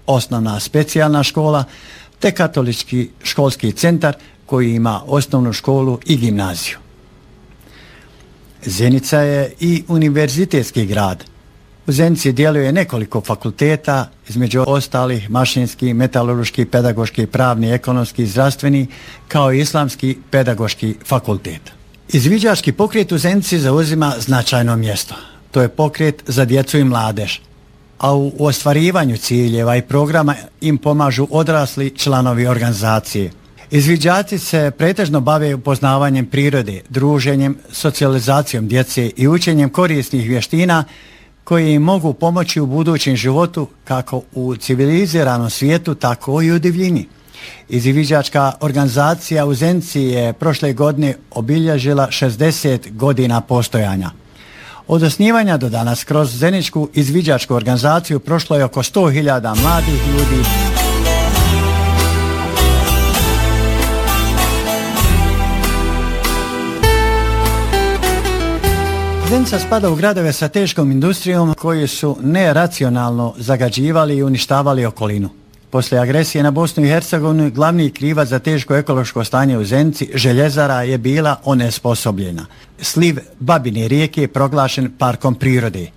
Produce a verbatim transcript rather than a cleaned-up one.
osnovna specijalna škola, te katolički školski centar koji ima osnovnu školu i gimnaziju. Zenica je i univerzitetski grad. U Zenici djeluje nekoliko fakulteta, između ostalih mašinski, metalurški, pedagoški, pravni, ekonomski, zdravstveni, kao i islamski pedagoški fakultet. Izviđački pokret u Zenici zauzima značajno mjesto. To je pokret za djecu i mladež, a u ostvarivanju ciljeva i programa im pomažu odrasli članovi organizacije. Izviđači se pretežno bave upoznavanjem prirode, druženjem, socijalizacijom djece i učenjem korisnih vještina koje im mogu pomoći u budućem životu kako u civiliziranom svijetu, tako i u divljini. Izviđačka organizacija u Zenici je prošle godine obilježila šezdeset godina postojanja. Od osnivanja do danas kroz Zeničku izviđačku organizaciju prošlo je oko sto hiljada mladih ljudi. Zenica spada u gradove sa teškom industrijom koji su neracionalno zagađivali i uništavali okolinu. Poslije agresije na Bosnu i Hercegovinu, glavni krivac za teško ekološko stanje u Zenici, željezara, je bila onesposobljena. Sliv Babine rijeke je proglašen parkom prirode.